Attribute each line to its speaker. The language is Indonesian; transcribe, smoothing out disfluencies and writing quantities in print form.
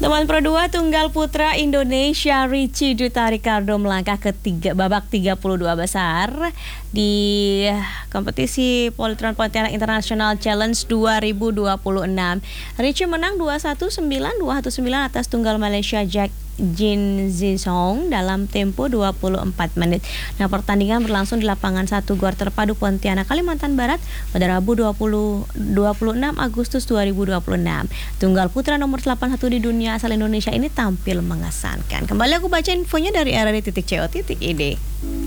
Speaker 1: Teman Pro 2 Tunggal Putra Indonesia Richie Duta Ricardo melangkah ke babak 32 besar di kompetisi Polytron Pontianak International Challenge 2026. Richie menang 2-1-9, 2-1-9 atas tunggal Malaysia Jack Jin Zisong dalam tempo 24 menit. Nah, pertandingan berlangsung di lapangan 1 Gor Terpadu Pontianak, Kalimantan Barat pada Rabu 26 Agustus 2026. Tunggal putra nomor 81 di dunia asal Indonesia ini tampil mengesankan. Kembali aku baca infonya dari rri.co.id.